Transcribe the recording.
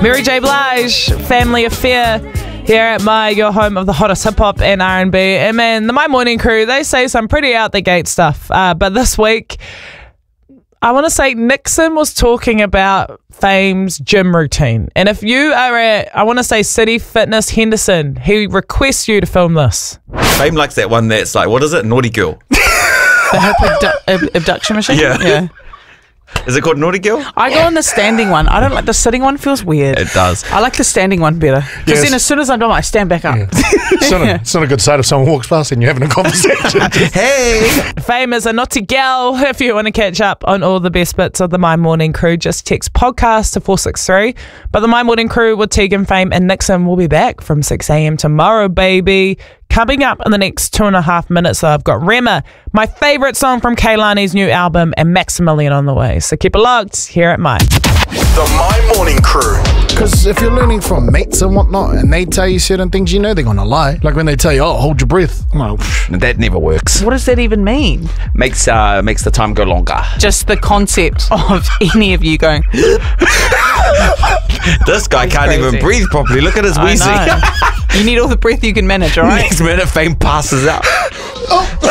Mary J. Blige, Family Affair, here at your home of the hottest hip-hop and R&B. And man, the My Morning Crew, they say some pretty out-the-gate stuff. But this week, I want to say Nixon was talking about Fame's gym routine. And if you are at, I want to say City Fitness Henderson, he requests you to film this. Fame likes that one that's like, what is it? Naughty Girl. The hip abduction machine? Yeah. Is it called Naughty Girl? I go on the standing one. I don't like the sitting one, feels weird. It does. I like the standing one better. Because Yes. then as soon as I'm done, I stand back up. Yeah. It's not a good sight if someone walks past and you're having a conversation. Hey! Fame is a naughty gal. If you want to catch up on all the best bits of the My Morning Crew, just text podcast to 463. But the My Morning Crew with Tegan, Fame and Nixon will be back from 6 a.m. tomorrow, baby. Coming up in the next 2.5 minutes, I've got Rema, my favourite song from Kehlani's new album, and Maximilian on the way. So keep it locked here at My. The My Morning Crew. Because if you're learning from mates and whatnot, and they tell you certain things, you know they're going to lie. Like when they tell you, oh, hold your breath. I'm like, pfft. That never works. What does that even mean? Makes the time go longer. Just the concept of any of you going, This guy can't crazy. even breathe properly. Look at his I wheezing. know. You need all the breath you can manage, all right? Next minute, Fame passes out.